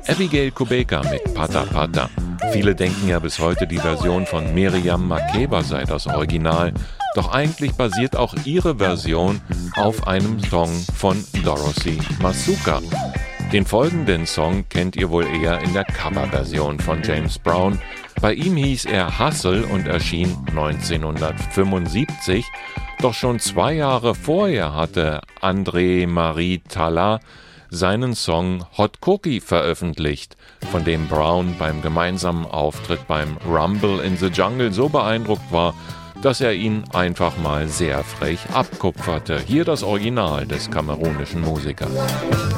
Abigail Kubeka mit Pata Pata. Viele denken ja bis heute, die Version von Miriam Makeba sei das Original. Doch eigentlich basiert auch ihre Version auf einem Song von Dorothy Masuka. Den folgenden Song kennt ihr wohl eher in der Coverversion von James Brown. Bei ihm hieß er Hustle und erschien 1975. Doch schon 2 Jahre vorher hatte André-Marie Talla seinen Song Hot Cookie veröffentlicht, von dem Brown beim gemeinsamen Auftritt beim Rumble in the Jungle so beeindruckt war, dass er ihn einfach mal sehr frech abkupferte. Hier das Original des kamerunischen Musikers.